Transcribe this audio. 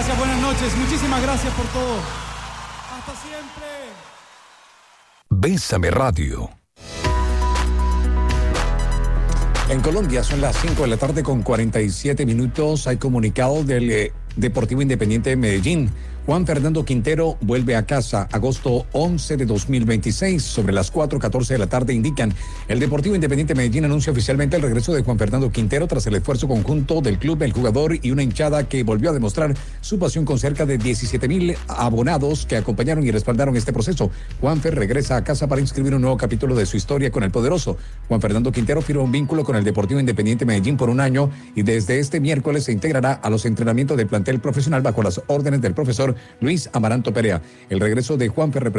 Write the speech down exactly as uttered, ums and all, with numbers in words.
gracias, buenas noches. Muchísimas gracias por todo. Hasta siempre. Bésame Radio. En Colombia son las cinco de la tarde con cuarenta y siete minutos. Hay comunicado del eh, Deportivo Independiente de Medellín. Juan Fernando Quintero vuelve a casa agosto once de dos mil veintiséis. Sobre las cuatro catorce de la tarde indican. El Deportivo Independiente de Medellín anuncia oficialmente el regreso de Juan Fernando Quintero tras el esfuerzo conjunto del club, el jugador y una hinchada que volvió a demostrar su pasión con cerca de diecisiete mil abonados que acompañaron y respaldaron este proceso. Juanfer regresa a casa para inscribir un nuevo capítulo de su historia con el poderoso. Juan Fernando Quintero firma un vínculo con el Deportivo Independiente de Medellín por un año y desde este miércoles se integrará a los entrenamientos del plantel profesional bajo las órdenes del profesor Luis Amaranto Perea. El regreso de Juanfer